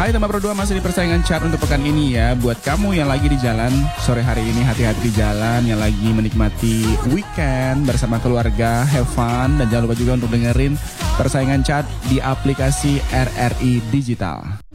Hai teman Pro 2, masih di persaingan chart untuk pekan ini ya. Buat kamu yang lagi di jalan sore hari ini, hati-hati di jalan. Yang lagi menikmati weekend bersama keluarga, have fun. Dan jangan lupa juga untuk dengerin persaingan chart di aplikasi RRI Digital.